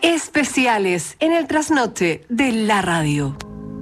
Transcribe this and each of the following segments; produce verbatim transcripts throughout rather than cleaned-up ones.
Especiales en el trasnoche de la radio.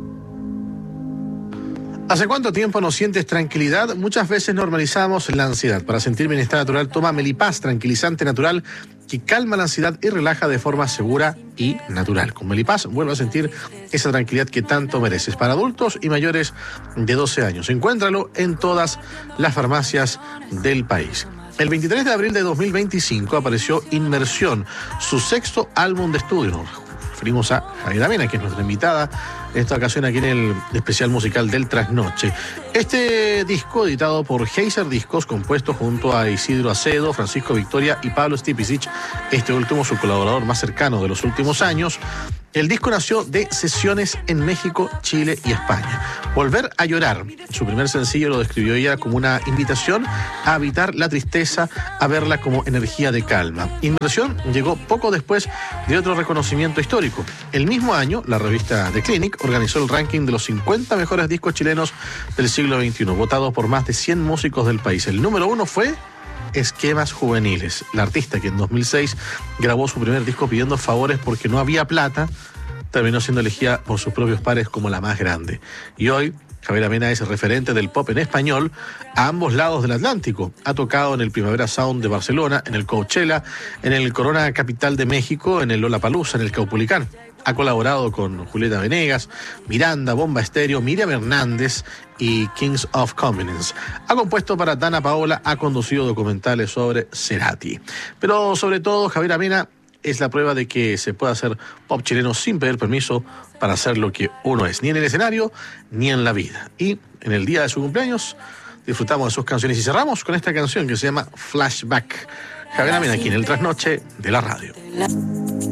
¿Hace cuánto tiempo no sientes tranquilidad? Muchas veces normalizamos la ansiedad. Para sentir bienestar natural, toma Melipaz, tranquilizante natural que calma la ansiedad y relaja de forma segura y natural. Con Melipaz vuelve a sentir esa tranquilidad que tanto mereces. Para adultos y mayores de doce años. Encuéntralo en todas las farmacias del país. El veintitrés de abril de dos mil veinticinco apareció Inmersión, su sexto álbum de estudio. Nos referimos a Javiera Mena, que es nuestra invitada en esta ocasión aquí en el especial musical del Trasnoche. Este disco, editado por Heiser Discos, compuesto junto a Isidro Acedo, Francisco Victoria y Pablo Stipicic, este último su colaborador más cercano de los últimos años. El disco nació de sesiones en México, Chile y España. Volver a llorar, su primer sencillo, lo describió ella como una invitación a evitar la tristeza, a verla como energía de calma. Inmersión llegó poco después de otro reconocimiento histórico. El mismo año, la revista The Clinic organizó el ranking de los cincuenta mejores discos chilenos del siglo veintiuno, votados por más de cien músicos del país. El número uno fue Esquemas Juveniles, la artista que en dos mil seis grabó su primer disco pidiendo favores porque no había plata, terminó siendo elegida por sus propios pares como la más grande. Y hoy, Javiera Mena es referente del pop en español a ambos lados del Atlántico. Ha tocado en el Primavera Sound de Barcelona, en el Coachella, en el Corona Capital de México, en el Lollapalooza, en el Caupolicán. Ha colaborado con Julieta Venegas, Miranda, Bomba Estéreo, Miriam Hernández y Kings of Convenience. Ha compuesto para Dana Paola, ha conducido documentales sobre Cerati. Pero sobre todo, Javiera Mena es la prueba de que se puede hacer pop chileno sin pedir permiso para hacer lo que uno es, ni en el escenario, ni en la vida. Y en el día de su cumpleaños disfrutamos de sus canciones y cerramos con esta canción que se llama Flashback. Javiera Mena aquí en el Trasnoche de la radio.